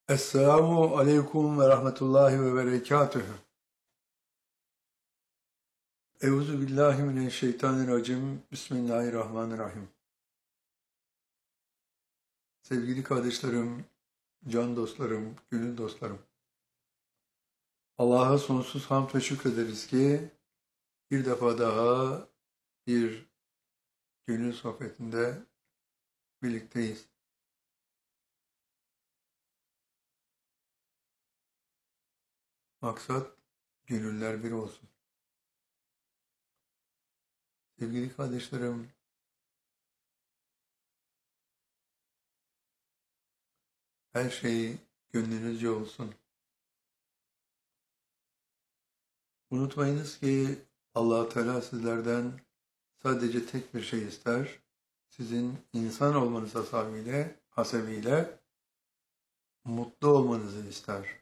Esselamu aleyküm ve rahmetullahi ve berekatühü. Euzu billahi mineşşeytanirracim. Bismillahirrahmanirrahim. Sevgili kardeşlerim, can dostlarım, gönül dostlarım. Allah'a sonsuz hamd ve şükrederiz ki bir defa daha bir gönül sohbetinde birlikteyiz. Maksat gönüller bir olsun. Sevgili kardeşlerim, her şey gönlünüzce olsun. Unutmayınız ki Allah Teala sizlerden sadece tek bir şey ister. Sizin insan olmanız hasebiyle mutlu olmanızı ister.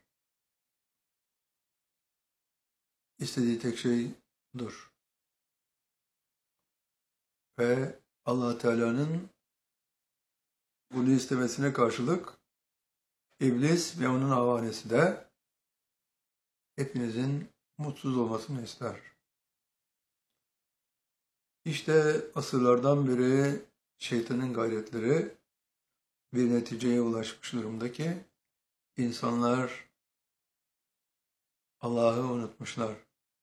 İstediği tek şey budur. Ve Allah Teala'nın bunu istemesine karşılık iblis ve onun havanesi de hepinizin mutsuz olmasını ister. İşte asırlardan beri şeytanın gayretleri bir neticeye ulaşmış durumda ki insanlar Allah'ı unutmuşlar.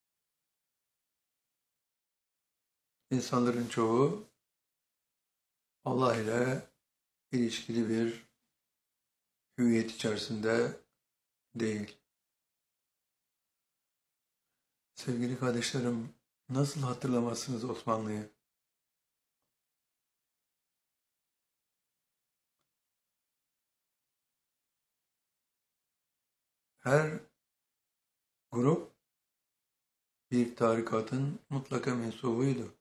İnsanların çoğu Allah ile ilişkili bir hüviyet içerisinde değil. Sevgili kardeşlerim, nasıl hatırlamazsınız Osmanlı'yı? Her grup bir tarikatın mutlaka mensubuydu.